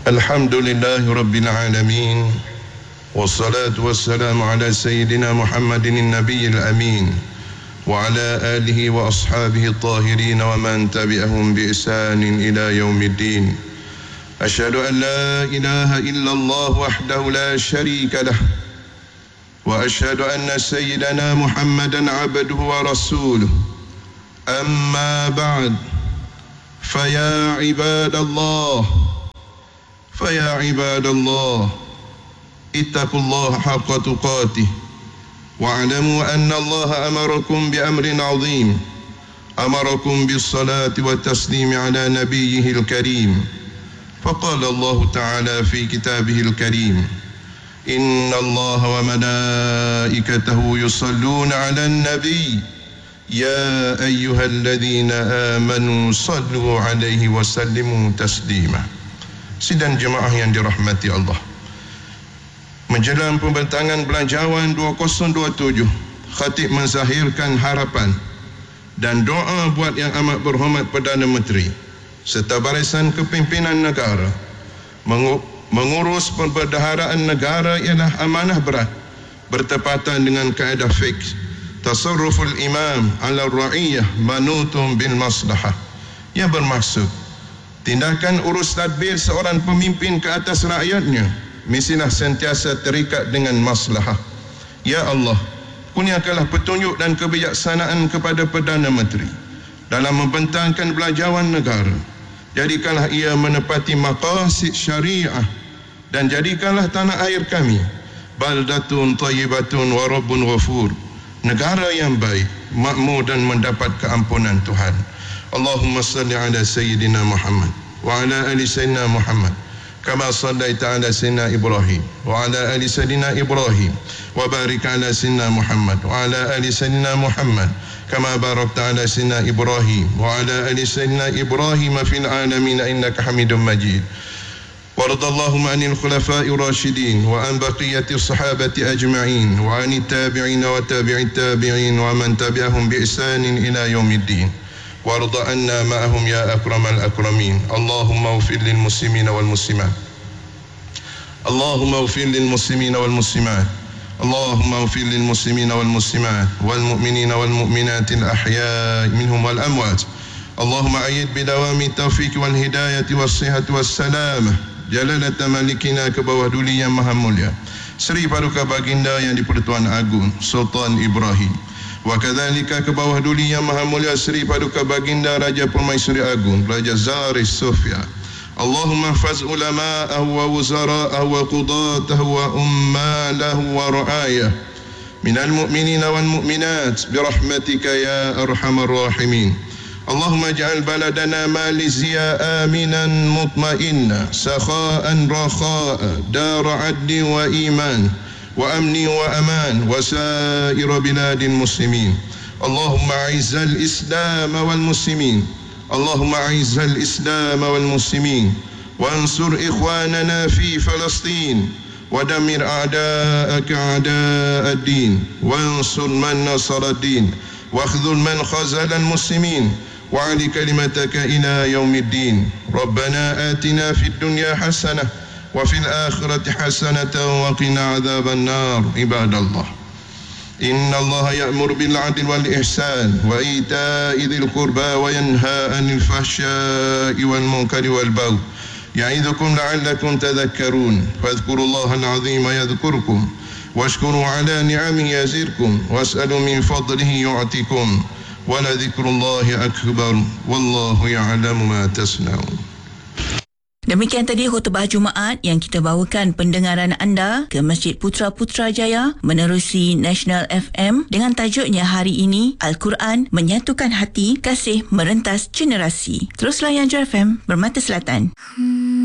Alhamdulillahi Rabbil Alamin. Wassalatu wassalamu ala Sayyidina Muhammadin Nabiyil Amin. Wa ala alihi wa ashabihi tahirin wa man tabi'ahum bi ihsanin ila yaumiddin. Asyhadu an la ilaha illallah wahdahu la syarika lah. Wa asyhadu anna Sayyidana Muhammadan abduhu wa rasuluh. Amma ba'd. Faya ibadallah. فيا عباد الله اتقوا الله حق تقاته واعلموا أن الله أمركم بأمر عظيم أمركم بالصلاة والتسليم على نبيه الكريم فقال الله تعالى في كتابه الكريم إن الله وملائكته يصلون على النبي يا أيها الذين آمنوا صلوا عليه وسلموا تسليما. Sidang jemaah yang dirahmati Allah, menjelang pembentangan Belanjawan 2027, khatib menzahirkan harapan dan doa buat yang amat berhormat Perdana Menteri serta barisan kepimpinan negara. Mengurus perbendaharaan negara ialah amanah berat, bertepatan dengan kaedah fiqh tasarruful imam ala ra'iyah manutun bil maslahah, yang bermaksud tindakan urus tadbir seorang pemimpin ke atas rakyatnya mestilah sentiasa terikat dengan maslahah. Ya Allah, kurniakanlah petunjuk dan kebijaksanaan kepada Perdana Menteri dalam membentangkan belanjawan negara. Jadikanlah ia menepati maqasid syariah dan jadikanlah tanah air kami baldatun thayyibatun wa rabbun ghafur, negara yang baik, makmur dan mendapat keampunan Tuhan. Allahumma salli ala Sayyidina Muhammad wa ala ali Sayyidina Muhammad kama sallaita ala Sayyidina Ibrahim wa ala ali Sayyidina Ibrahim wa barik ala Sayyidina Muhammad wa ala ali Sayyidina Muhammad kama barakta ala Sayyidina Ibrahim wa ala ali Sayyidina Ibrahim fil alamin innaka Hamidum Majid. Waradallahu anil khulafai rasyidin wa an baqiyati sahabati ajma'in wa anit tabi'in wa tabi'it tabi'in wa man tabi'ahum bi ihsanin ila yaumiddin. وارض عنا معهم يا أكرم الأكرمين. اللهم اغفر للمسلمين والمسلمات اللهم اغفر للمسلمين والمسلمات اللهم اغفر للمسلمين والمسلمات والمؤمنين والمؤمنات الأحياء منهم والأموات. اللهم أيد بدوام التوفيق والهداية والصحة والسلامة جلالة مالكنا ke bawah duli yang maha mulia Seri Paduka Baginda yang di-Pertuan Agung Sultan Ibrahim, wa kadzalika ke bawah duli yang maha mulia Seri Paduka Baginda Raja Permaisuri Agung Raja Zaris Sofia. Allahumma hafaz ulama'ahu wa wuzara'ahu wa qudatahu wa ummalahu wa ra'ayah minal mu'minina wal mu'minat birahmatika ya arhamar rahimin. Allahumma ja'al baladana Malaysia aminan mutmainna sakha'an rakha'a dara adli wa iman wa amni wa aman wa sa'ir biladil muslimin. Allahumma a'izzal islam wal muslimin Allahumma a'izzal islam wal muslimin wa ansur ikhwanana fi Palestin wa damir a'da'aka a'da'ad din wa ansur man nasara ad-din wa khudhul man khazala al-muslimin wa 'ali kalimataka ila yaumiddin. Rabbana atina fid dunya hasanah wa fil akhirati hasanatan wa qina adzaban nar. Ibadallah, inna Allaha ya'muru bil 'adli wal ihsan wa ita'i dzil qurba wa yanha 'anil fahsya'i wal munkari wal baghi ya'idzukum la'allakum tadhakkarun. Fadhkurullaha al-'azima yadhkurkum washkuru 'ala ni'amihi yazidkum was'alu min fadlihi yu'tikum wa la dzikrullahi akbar wallahu ya'lamu ma tasna'un. Demikian tadi khutbah Jumaat yang kita bawakan pendengaran anda ke Masjid Putra Putrajaya menerusi National FM dengan tajuknya hari ini Al-Quran Menyatukan Hati, Kasih Merentas Generasi. Teruslah yang FM Bermata Selatan.